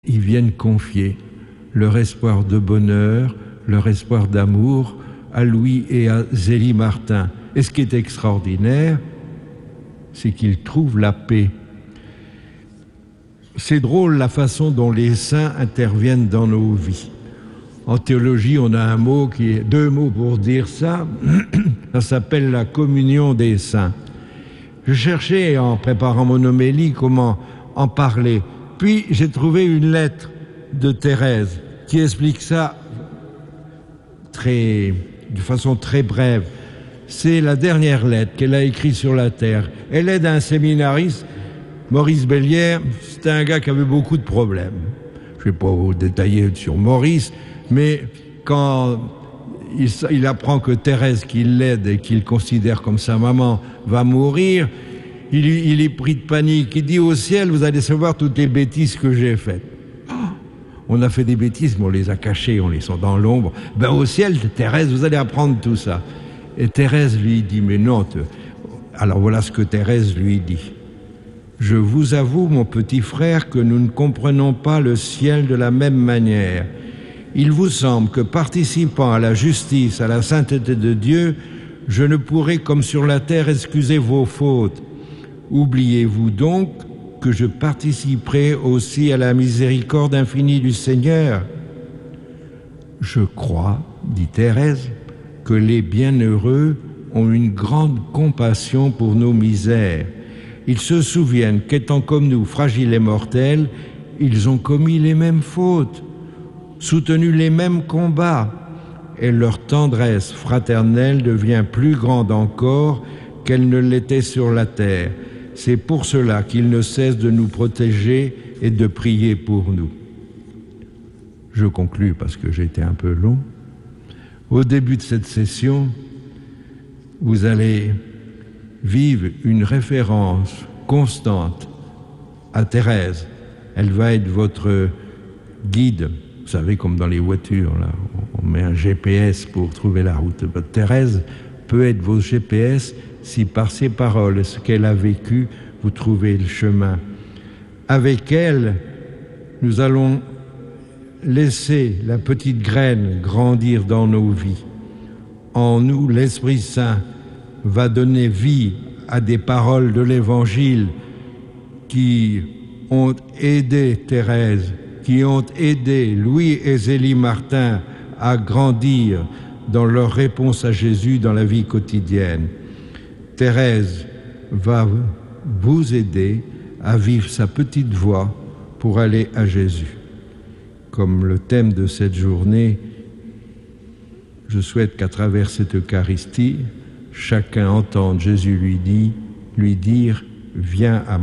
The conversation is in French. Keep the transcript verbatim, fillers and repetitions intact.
Ils viennent confier leur espoir de bonheur, leur espoir d'amour à Louis et à Zélie Martin. Et ce qui est extraordinaire, c'est qu'ils trouvent la paix. C'est drôle la façon dont les saints interviennent dans nos vies. En théologie, on a un mot qui est deux mots pour dire ça. Ça s'appelle la communion des saints. Je cherchais en préparant mon homélie comment en parler. Puis j'ai trouvé une lettre de Thérèse qui explique ça très, de façon très brève. C'est la dernière lettre qu'elle a écrite sur la terre. Elle est d'un séminariste, Maurice Bellière. C'était un gars qui avait beaucoup de problèmes. Je ne vais pas vous détailler sur Maurice, mais quand il, il apprend que Thérèse, qui l'aide et qu'il considère comme sa maman, va mourir, il, il est pris de panique. Il dit au ciel, vous allez savoir toutes les bêtises que j'ai faites. Oh, on a fait des bêtises, mais on les a cachées, on les sent dans l'ombre. Ben au ciel, Thérèse, vous allez apprendre tout ça. Et Thérèse lui dit, mais non. Te... Alors voilà ce que Thérèse lui dit. Je vous avoue, mon petit frère, que nous ne comprenons pas le ciel de la même manière. Il vous semble que participant à la justice, à la sainteté de Dieu, je ne pourrai, comme sur la terre, excuser vos fautes. Oubliez-vous donc que je participerai aussi à la miséricorde infinie du Seigneur. Je crois, dit Thérèse, que les bienheureux ont une grande compassion pour nos misères. Ils se souviennent qu'étant comme nous, fragiles et mortels, ils ont commis les mêmes fautes, soutenu les mêmes combats, et leur tendresse fraternelle devient plus grande encore qu'elle ne l'était sur la terre. C'est pour cela qu'ils ne cessent de nous protéger et de prier pour nous. Je conclus parce que j'ai été un peu long. Au début de cette session, vous allez vivre une référence constante à Thérèse. Elle va être votre guide. Vous savez, comme dans les voitures, là, on met un G P S pour trouver la route. Thérèse peut être votre G P S si par ses paroles et ce qu'elle a vécu, vous trouvez le chemin. Avec elle, nous allons laisser la petite graine grandir dans nos vies. En nous, l'Esprit Saint va donner vie à des paroles de l'Évangile qui ont aidé Thérèse, qui ont aidé Louis et Zélie Martin à grandir dans leur réponse à Jésus dans la vie quotidienne. Thérèse va vous aider à vivre sa petite voie pour aller à Jésus. Comme le thème de cette journée, je souhaite qu'à travers cette Eucharistie, chacun entende Jésus lui, dit, lui dire « Viens à moi ».